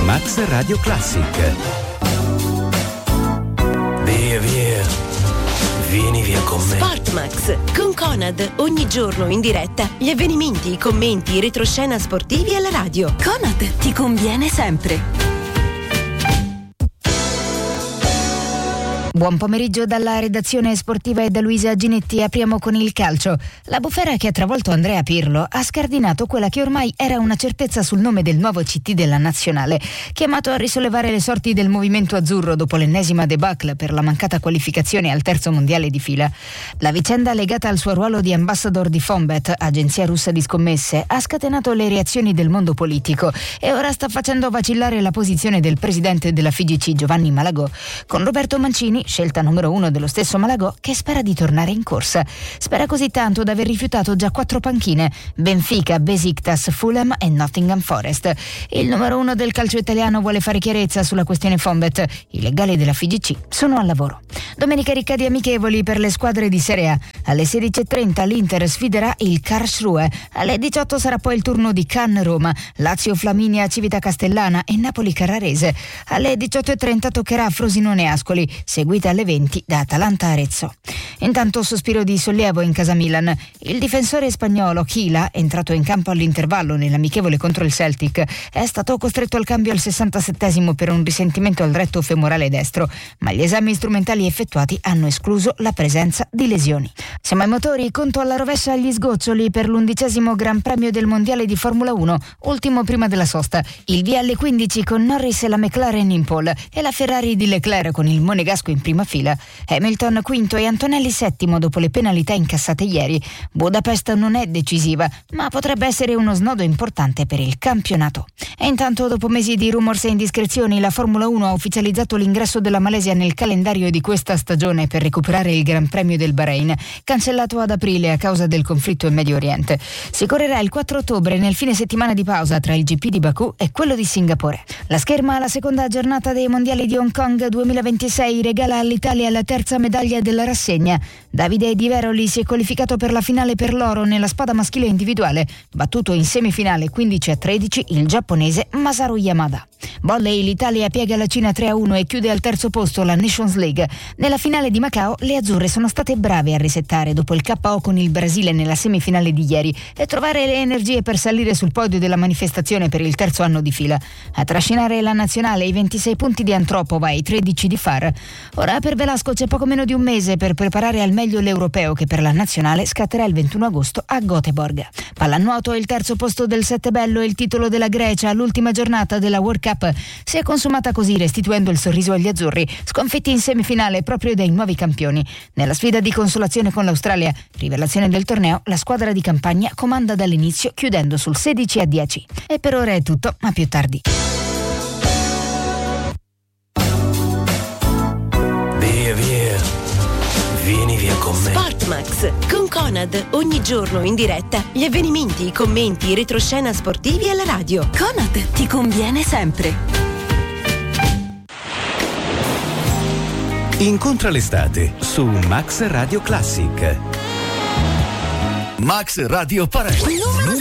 Max Radio Classic. Via, vieni via con me. Sportmax con Conad, ogni giorno in diretta gli avvenimenti, i commenti, i retroscena sportivi alla radio. Conad ti conviene sempre. Buon pomeriggio dalla redazione sportiva e da Luisa Ginetti. Apriamo con il calcio. La bufera che ha travolto Andrea Pirlo ha scardinato quella che ormai era una certezza sul nome del nuovo CT della nazionale, chiamato a risollevare le sorti del movimento azzurro dopo l'ennesima debacle per la mancata qualificazione al terzo mondiale di fila. La vicenda legata al suo ruolo di ambassador di Fonbet, agenzia russa di scommesse, ha scatenato le reazioni del mondo politico e ora sta facendo vacillare la posizione del presidente della FIGC Giovanni Malagò, con Roberto Mancini, scelta numero 1 dello stesso Malagò, che spera di tornare in corsa. Spera così tanto da aver rifiutato già 4 panchine: Benfica, Besiktas, Fulham e Nottingham Forest. Il numero 1 del calcio italiano vuole fare chiarezza sulla questione Fonbet. I legali della FIGC sono al lavoro. Domenica ricca di amichevoli per le squadre di Serie A. Alle 16.30 l'Inter sfiderà il Karlsruhe. Alle 18 sarà poi il turno di Cannes Roma, Lazio Flaminia Civita Castellana e Napoli Carrarese. Alle 18.30 toccherà a Frosinone Ascoli, seguita alle 20 da Atalanta Arezzo. Intanto sospiro di sollievo in casa Milan. Il difensore spagnolo Chila, entrato in campo all'intervallo nell'amichevole contro il Celtic, è stato costretto al cambio al 67esimo per un risentimento al retto femorale destro, ma gli esami strumentali effettuati hanno escluso la presenza di lesioni. Siamo ai motori, conto alla rovescia agli sgoccioli per l'11° Gran Premio del Mondiale di Formula 1, ultimo prima della sosta. Il via alle 15 con Norris e la McLaren in pole e la Ferrari di Leclerc con il monegasco in prima fila. Hamilton quinto e Antonelli settimo dopo le penalità incassate ieri. Budapest non è decisiva, ma potrebbe essere uno snodo importante per il campionato. E intanto, dopo mesi di rumors e indiscrezioni, la Formula 1 ha ufficializzato l'ingresso della Malesia nel calendario di questa stagione per recuperare il Gran Premio del Bahrain, cancellato ad aprile a causa del conflitto in Medio Oriente. Si correrà il 4 ottobre nel fine settimana di pausa tra il GP di Baku e quello di Singapore. La scherma alla seconda giornata dei mondiali di Hong Kong 2026 regala all'Italia la terza medaglia della rassegna. Davide Di Veroli si è qualificato per la finale per l'oro nella spada maschile individuale, battuto in semifinale 15-13 il giapponese Masaru Yamada. Volley, l'Italia piega la Cina 3-1 e chiude al terzo posto la Nations League. Nella finale di Macao le azzurre sono state brave a resettare dopo il KO con il Brasile nella semifinale di ieri e trovare le energie per salire sul podio della manifestazione per il terzo anno di fila. A trascinare la nazionale i 26 punti di Antropova e i 13 di Far. Ora per Velasco c'è poco meno di un mese per preparare al meglio l'europeo che per la nazionale scatterà il 21 agosto a Göteborg. Pallanuoto, il terzo posto del Settebello e il titolo della Grecia all'ultima giornata della World Cup si è consumata così, restituendo il sorriso agli azzurri, sconfitti in semifinale proprio dai nuovi campioni. Nella sfida di consolazione con l'Australia, rivelazione del torneo, la squadra di campagna comanda dall'inizio chiudendo sul 16-10. E per ora è tutto, ma più tardi. Vieni via con me. Sportmax con Conad, ogni giorno in diretta gli avvenimenti, i commenti, i retroscena sportivi alla radio. Conad ti conviene sempre. Incontra l'estate su Max Radio Classic. Max Radio Parade.